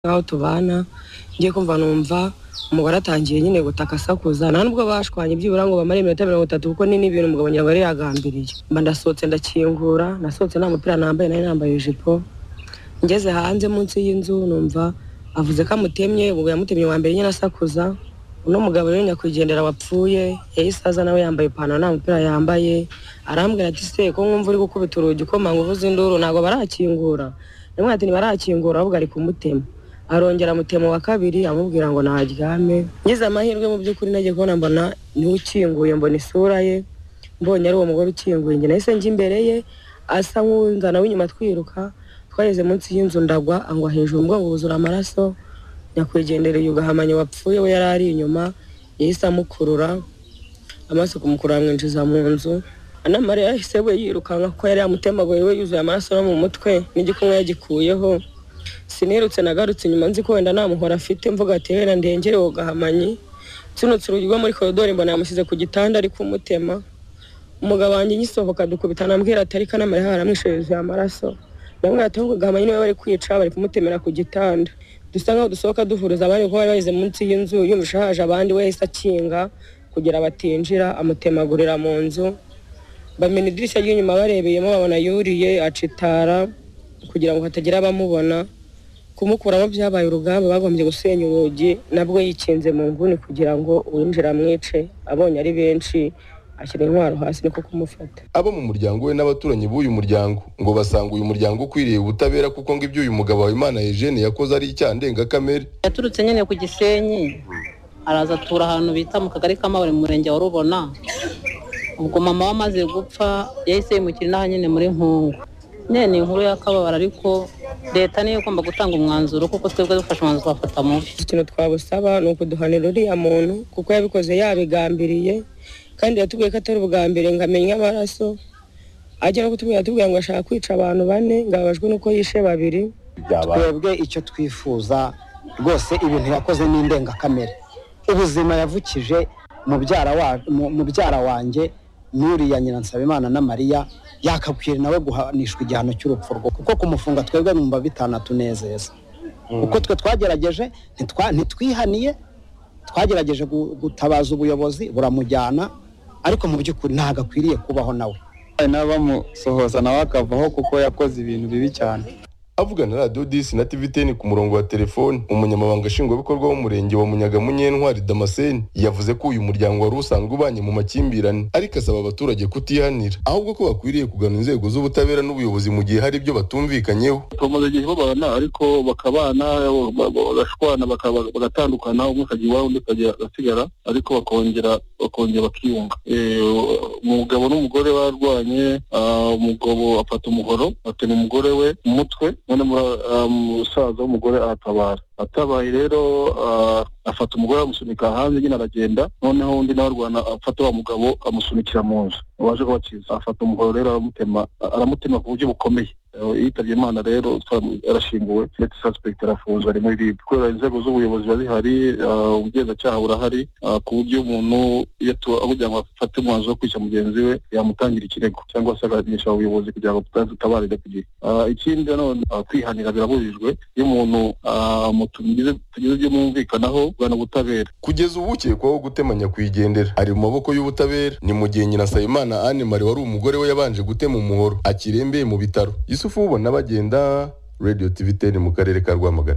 aho tubana ngiye kumva numva umugore atangiye nyine gutaka asakuza nta nubwo bashwanye byibura ngo bamare iminota 30 kuko ni n'ibintu umugabo nyabari yagambiriye mba ndasohotse ndakingura nasohotse nta mupira nambaye nari nambaye ijipo ngeze hanze munsi y'inzu numva avuze ko amutemye ubwo yamutemye wa mbere nyine asakuza uno mugabo rero nyakwigendera wapfuye yayisaza nawe yambaye ipantaro nta mupira yambaye arambwira ati se ko mwumva uri gukubita urugi ko manga uvuze induru ntago barakingura namwe ati barakingura ahubwo ari kumutema arongera mutemo wa kabiri amubwira ngo naryame ngize amahirwe mu by'ukuri nagiye kubona mbona ni ukinguye mbona isura ye mbonye ari uwo mugore ukinguye nge nahise njye imbere ye asa nk'unzana w'inyuma twiruka twageze munsi y'inzu ndagwa angwa hejuru umugongo buzura amaraso nyakwigendereye ugahamanya wapfuye we yari ari inyuma yahise amukurura amaso kumukurura amwinjiza mu nzu Anamariya yahise we yirukanka ko yari yamutemaguye we yuzuye amaraso no mu mutwe n'igikumwe yagikuyeho sinirutse nagarutse inyuma nzi ko wenda namuhora afite mvuga ati rero ndengere ugahamanyi tunutse urugwa muri koridori mbona yamusize ku gitanda ari kumutema umugabo wanjye nyisohoka dukubitana ambwira ati ariko Anamariya haramwishoje amaraso namwe atango gahamanyi niwe bari kwica bari kumutemera ku gitanda dusanga dusohoka duhuruza abandi ko bari barize munsi y'inzu yumvisha haje abandi we yahise akinga kugira batinjira amutemagurira mu nzu bamena idirishya ry'inyuma barebeyemo babona yuriye acitara kugira ngo hatagira abamubona kumukuramo byabaye urugamba bagombye gusenya urugi nabwo yikinze mu nguni kugira ngo uwinjira mwice abonye ari benshi ashyira intwaro hasi niko kumufata abo mu muryango we n'abaturanyi b'uyu muryango ngo basanga uyu muryango ukwiriye ubutabera kuko ngo ibyo uyu mugabo wa Imana Eugene yakoze ari icyaha ndengakamere yaturutse nyene ku Gisenyi araza tura ahantu bita mu kagari k'Amabare mu murenge wa Rubona ubwo mama wamaze gupfa yahise yimukira n'aha nyene muri Nkungu nene inkuru yakababara ariko leta niyo igomba gutanga umwanzuro kuko twebwe dufasha umwanzuro twafata mubi ikintu twabusaba ni ukuduhanira uriya muntu kuko yabikoze yabigambiriye kandi yatubwiye ko atari ubugambire ngamenye amaraso ajya no kutubwira ngo ashaka kwica abantu bane ngabajwe nuko yishe babiri twebwe icyo twifuza rwose ibintu yakoze n'indengakamere ubuzima yavukije mubyara wanjye nuriya nyina Nsabimana na Mariya yakakwira nawe guhanishwa igihano cy'urupfu rwo kuko kumufunga twebwe numva bitanatunezeza kuko twe twagerageje ntitwihaniye twagerageje gutabaza ubuyobozi buramujyana ariko mu by'ukuri ntago akwiriye kubaho nawe n'abamusohoza nawe akavaho kuko yakoze ibintu bibi cyane avugana na Radio 10 na TV10 ku murongo wa telefone umunyamabanga nshingwabikorwa w'umurenge wa Munyaga Munyentwari Damascene yavuze ko uyu muryango wari usanzwe ubanye mu makimbirane ariko asaba abaturage kutihanira ahubwo ko bakwiriye kugana inzego z'ubutabera n'ubuyobozi mu gihe hari ibyo batumvikanyeho tumaze igihe babana ariko bakabana bagashwana bagatandukana umwe akagira iwabo undi agasigara ariko bakongera bakiyunga umugabo n'umugore barwanye umugabo afata umuhoro atema umugore we umutwe none musaza w'umugore atabaye rero afata umugore amusunika hanze nyine aragenda noneho undi nawe arwana afata wa mugabo amusunikira mu nzu waje kubakiza afata umuhoro rero aramutema ku buryo bukomeye yitabye Imana rero arashinguwe ndetse suspect arafunzwe ari muri RIB kubera inzego z'ubuyobozi bazihari ubugenzacyaha burahari ku buryo umuntu abugira ngo afate umwanzuro wo kwica mugenzi we yamutangira ikirego cyangwa se agahanisha ubuyobozi kugira ngo tutabarire ku gihe ikindi none kwihanira birabujijwe iyo umuntu tugize ibyo mwumvikanaho bwana butabera kugeza ubu ukekwaho gutemanya kwigendera ari mu maboko y'ubutabera ni mu gihe nyina Nsabimana Anne-Marie wari umugore we yabanje gutema umuhoro akirembeye mu bitaro Yusufu ubona bagenda Radio TV10 mu karere ka Rwamagana.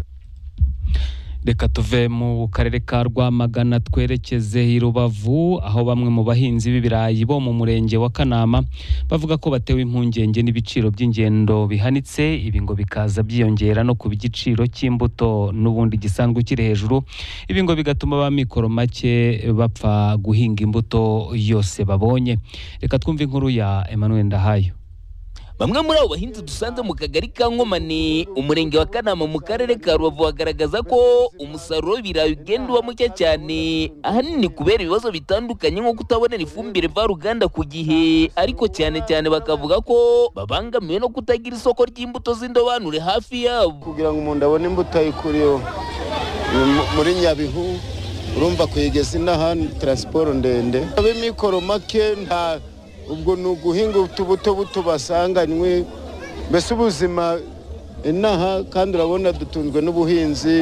Reka tuve mu karere ka Rwamagana twerekeze i Rubavu aho bamwe mu bahinzi b'ibirayi bo mu murenge wa Kanama bavuga ko batewe impungenge n'ibiciro by'ingendo bihanitse ibi ngo bikaza byiyongera no ku bigiciro cy'imbuto n'ubundi gisanzwe kiri hejuru ibi ngo bigatuma bamikoro make bapfa guhinga imbuto yose babonye. Reka twumve inkuru ya Emmanuel Ndahayo. Bamwe muri abo bahinzi dusanze mu kagari ka Nkomane umurenge wa Kanama mu karere ka Rubavu bagaragaza ko umusaruro w'ibirayi ugenda uba muke cyane ahanini kubera ibibazo bitandukanye nko kutabonera ifumbire mvaruganda ku gihe ariko cyane bakavuga ko babangamiwe no kutagira isoko ry'imbuto z'indobanure hafi yabo kugira ngo umuntu abone imbuto ayikuriyo muri Nyabihu urumva kuyigeza n'ahandi transport ndende ab'imikoro make nta ubwo nuguhinga utubuto basanganywe mbese ubuzima inaha kandi urabona dutunzwe n'ubuhinzi